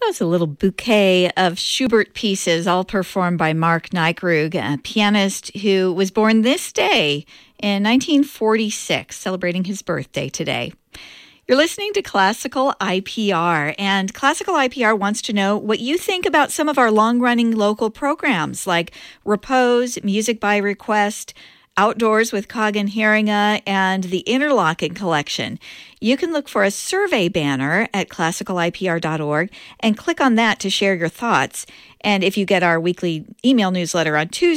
That was a little bouquet of Schubert pieces, all performed by Mark Nykrug, a pianist who was born this day in 1946, celebrating his birthday today. You're listening to Classical IPR, and Classical IPR wants to know what you think about some of our long-running local programs like Repose, Music by Request, Outdoors with Kagan Haringa, and the Interlochen Collection. You can look for a survey banner at classicalipr.org and click on that to share your thoughts. And if you get our weekly email newsletter on Tuesday,